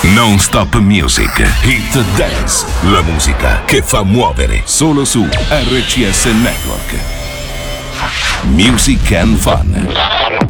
Non Stop Music, Hit Dance, la musica che fa muovere solo su RCS Network. Music and Fun.